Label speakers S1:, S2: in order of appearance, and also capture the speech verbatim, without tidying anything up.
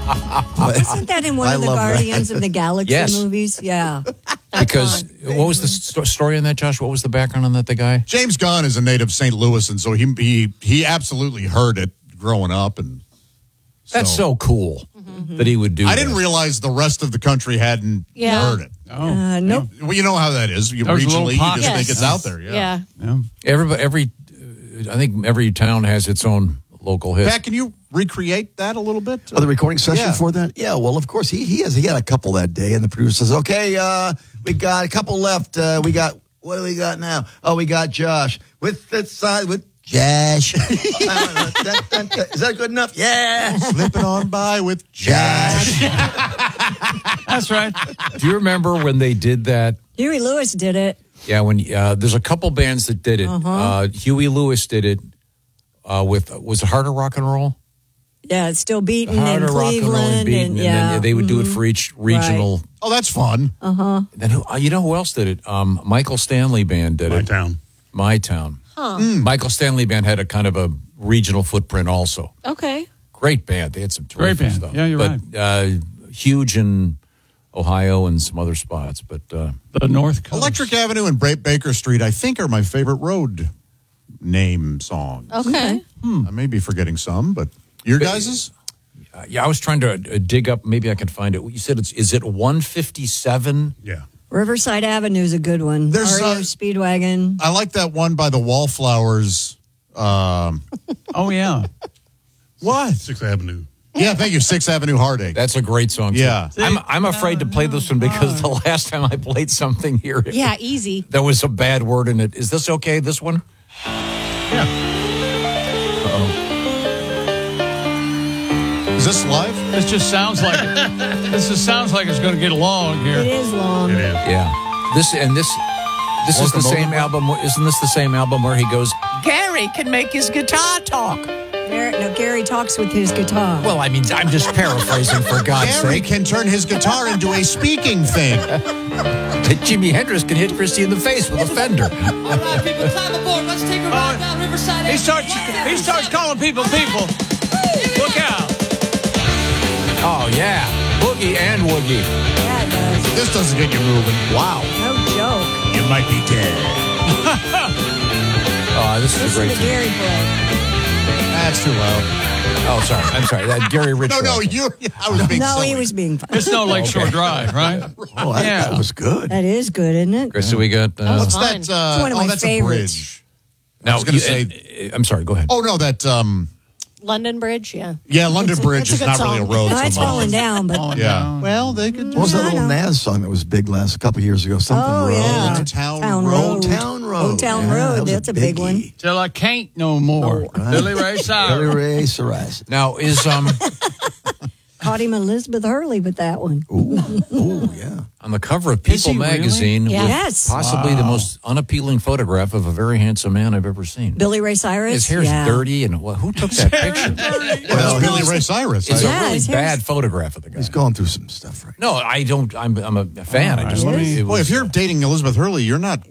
S1: Isn't that in one
S2: I
S1: of the
S2: love that.
S1: Guardians of the Galaxy
S3: Yes.
S1: movies? Yeah.
S3: Because what was the sto- story on that, Josh? What was the background on that? The guy.
S4: James Gunn is a native Saint Louis, and so he he he absolutely heard it growing up, and
S3: That's so cool
S1: Mm-hmm.
S3: that he would do.
S4: I didn't
S3: that.
S4: realize the rest of the country hadn't
S5: Yeah.
S4: heard it.
S6: Oh,
S1: Uh, nope.
S4: Well, you know how that is. You
S6: There's little
S4: regionally, you
S6: pockets.
S4: just think
S5: Yes.
S4: it's out there. Yeah.
S5: Yeah.
S6: yeah.
S3: Everybody, every, uh, I think every town has its own local hit.
S4: Pat, can you recreate that a little bit?
S2: Oh, the recording session
S4: Yeah.
S2: for that? Yeah, well, of course, he he has he had a couple that day, and the producer says, okay, uh, we got a couple left. Uh, we got, what do we got now? Oh, we got Josh with the side, with Josh. Is that good enough? Yeah.
S4: Slipping on by with Josh.
S6: That's right.
S3: Do you remember when they did that?
S1: Huey Lewis did it.
S3: Yeah, when uh, there's a couple bands that did it. uh Huey Lewis did it uh, with was it Harder Rock and Roll?
S1: Yeah, it's still beaten in
S3: Harder Rock and Roll
S1: Cleveland.
S3: and Beaten,
S1: and,
S3: and
S1: yeah.
S3: then they would do it for each regional.
S4: Oh, that's fun.
S3: Then who, uh, you know who else did it? Um, Michael Stanley Band did
S6: My
S3: it.
S6: town.
S3: My Town.
S1: Hmm.
S3: Michael Stanley Band had a kind of a regional footprint also.
S5: Okay.
S3: Great band. They had some
S6: Great
S3: terrific
S6: band.
S3: stuff.
S6: Yeah, you're
S3: but,
S6: right.
S3: Uh, huge in Ohio and some other spots. But uh,
S6: The North Coast.
S4: Electric Avenue and Bra- Baker Street, I think, are my favorite road name songs.
S5: Okay.
S4: I may be forgetting some, but your guys's?
S3: uh, yeah, I was trying to uh, dig up. Maybe I can find it. You said it's is it one fifty-seven?
S6: Yeah.
S1: Riverside Avenue is a good one.
S4: There's,
S1: R E O
S4: uh,
S1: Speedwagon.
S4: I like that one by the Wallflowers. Um,
S6: Oh, yeah.
S4: what?
S7: Sixth Avenue.
S4: Yeah, thank you. Sixth Avenue Heartache.
S3: That's a great song. too.
S4: Yeah.
S3: I'm I'm afraid to play this one because the last time I played something here,
S5: Yeah, easy.
S3: there was a bad word in it. Is this okay? This one?
S4: Is this live?
S6: This just sounds like this just sounds like it's going to get long
S1: It
S6: here.
S1: is long.
S7: It is.
S3: Yeah. This and this. This is the
S4: Locomotive
S3: same
S4: one?
S3: album. Isn't this the same album where he goes? Gary can make his guitar talk.
S1: Gary, no, Gary talks with his guitar.
S3: Well, I mean, I'm just paraphrasing for God's
S4: Gary
S3: sake.
S4: can turn his guitar into a speaking thing.
S3: Jimi Hendrix can hit Christy in the face with a fender.
S8: All right, people, climb aboard. Let's take a ride down Riverside
S6: He
S8: Avenue.
S6: starts he starts calling people people. Look out.
S3: Oh yeah, boogie and woogie.
S1: Yeah, it does.
S4: This doesn't get you moving. Wow.
S1: No joke.
S4: You might be dead.
S3: Oh, this is a
S1: Listen
S3: great
S1: to
S3: song.
S1: Gary play.
S4: That's too loud.
S3: Oh, sorry. I'm sorry. That Gary Rich.
S4: No, no, you. I was being
S1: No,
S4: silly.
S1: he was being fun.
S6: It's no Lakeshore Drive, right?
S2: Oh, that,
S6: Yeah.
S2: that was good.
S1: That is good, isn't it?
S3: Chris, so we got. Uh,
S4: What's
S5: Fun.
S4: that? Uh,
S1: It's one of
S4: oh,
S1: my
S4: that's
S1: favorites.
S4: a bridge.
S3: now,
S4: I was going to
S3: you-
S4: say.
S3: uh, I'm sorry. Go ahead.
S4: Oh no, that. um
S5: London Bridge, yeah.
S4: Yeah, London
S5: It's a-
S4: Bridge
S5: it's
S4: is
S5: a
S4: not
S5: good
S4: really a
S5: song.
S4: road.
S1: No,
S4: so
S1: it's
S4: much.
S1: falling down, but
S6: Oh,
S4: Yeah.
S6: no.
S4: Well, they could.
S2: What was that
S1: I
S2: little
S1: know.
S2: Naz song that was big last a couple years ago? Something
S1: oh
S2: Road.
S1: yeah,
S4: Town
S1: Town
S4: Road.
S1: Road.
S2: Old Town Road.
S1: Old Town
S2: Yeah,
S1: Road.
S2: that was
S1: That's a big
S2: biggie.
S1: one.
S6: Till I can't no more.
S2: right.
S6: Billy Ray
S2: Billy
S6: Cyrus.
S2: Ray Cyrus.
S3: Now is um
S1: Caught him Elizabeth Hurley with that one.
S2: Ooh, ooh, yeah.
S3: on the cover of
S6: Is
S3: People
S6: he really?
S3: magazine,
S5: Yeah.
S3: with
S1: Yes.
S3: possibly the most unappealing photograph of a very handsome man I've ever seen.
S1: Billy Ray Cyrus.
S3: His hair's
S1: yeah.
S3: dirty, and well, who took that picture?
S4: Well, it's Billy Ray Cyrus.
S3: It's
S4: I-
S1: Yeah,
S3: a really
S1: his hair's-
S3: bad photograph of the guy.
S2: He's going through some stuff right now.
S3: No, I don't. I'm I'm a fan. I just
S6: All right, let me-
S3: it
S4: Boy,
S3: was-
S4: if you're dating Elizabeth Hurley, you're not